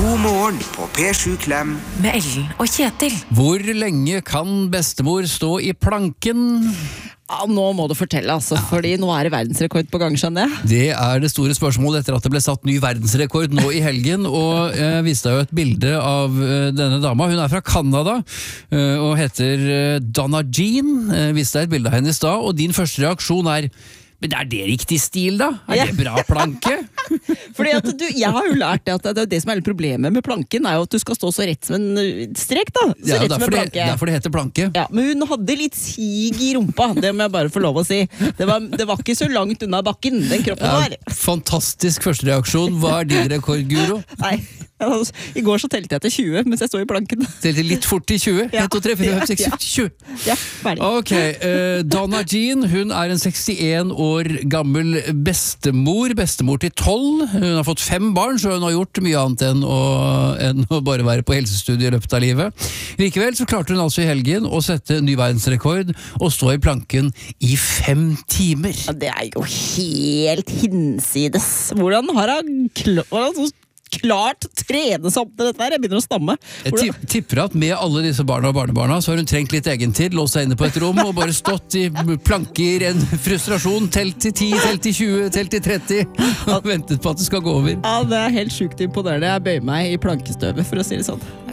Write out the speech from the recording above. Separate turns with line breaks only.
God morgen på P7 Klem.
Med Ellen og Kjetil.
Hvor lenge kan bestemor stå i planken?
Ja, nå må du fortelle, altså, fordi nå det verdensrekord på gang, skjønner jeg.
Det det store spørsmålet etter at det ble satt ny verdensrekord nå i helgen, og jeg viste deg jo et bilde av denne dama. Hun fra Canada og heter Donna Jean. Viste deg et bilde av henne i stad, og din første reaksjon men det riktig stil da? Det bra planke?
Fordi at jeg har jo lært at det som litt problemet med planken jo at du skal stå så rett som en strek da. Så
Ja,
rett som en planke.
derfor det heter planke.
Ja, men hun hadde litt sig i rumpa, det må jeg bare få lov å si. Det var ikke så langt unna bakken, den kroppen var.
Fantastisk første reaksjon. Hva din rekord, Guro?
Nei, i går så telte jeg til 20 mens jeg stod i planken.
Telte litt fort i 20?
Ja.
1, 2, 3, 4, 5, 6, 7, 20.
Ja, ferdig.
Ok, Donna Jean, hun en 61 år gammel bestemor til 12. Hun har fått 5 barn, så hun har gjort mye annet enn å bare være på helsestudie i løpet av livet. Likevel så klarte hun altså i helgen å sette ny verdensrekord og stå i planken i 5 timer.
Ja, det jo helt hinsides. Hvordan har han klart å trene seg opp til dette her? Jeg begynner å stamme.
Jeg tipper at med alle disse barna og barnebarna så har hun trengt litt egentid, låst seg inne på et rom og bare stått i planker, en frustrasjon, telt til 10, telt til 20, telt til 30 og ventet på at det skal gå over.
Ja, det helt sjukt imponerende. Jeg bøyer meg i plankestøvet, for å si det sånn.